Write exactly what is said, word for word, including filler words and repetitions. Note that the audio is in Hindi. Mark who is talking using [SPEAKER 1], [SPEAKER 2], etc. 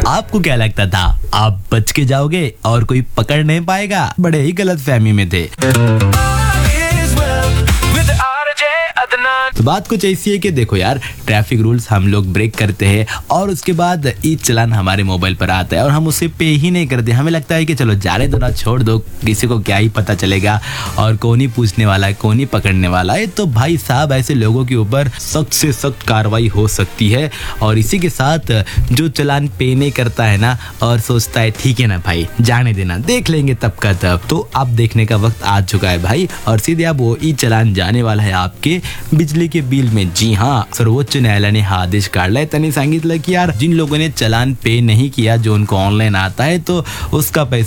[SPEAKER 1] आपको क्या लगता था आप बच के जाओगे और कोई पकड़ नहीं पाएगा? बड़े ही गलत फहमी में थे। तो बात कुछ ऐसी है कि देखो यार, ट्रैफिक रूल्स हम लोग ब्रेक करते हैं और उसके बाद ई चालान हमारे मोबाइल पर आता है और हम उसे पे ही नहीं करते। हमें लगता है कि चलो जाने दो ना, छोड़ दो, किसी को क्या ही पता चलेगा और कौन ही पूछने वाला है, कौन ही पकड़ने वाला है। तो भाई साहब, ऐसे लोगों के ऊपर सख्त से सख्त कार्रवाई हो सकती है। और इसी के साथ जो चालान पे नहीं करता है ना और सोचता है ठीक है ना भाई, जाने देना, देख लेंगे तब का तब, तो अब देखने का वक्त आ चुका है भाई। और सीधे अब वो ई चालान जाने वाला है आपके बिजली के बिल में। जी हाँ, सर्वोच्च न्यायालय ने हा आदेश काढलाय। त्यांनी सांगितलं की यार, जिन लोगों ने चालान पे नहीं किया, जो उनको ऑनलाइन आता है, तो उसका पैसा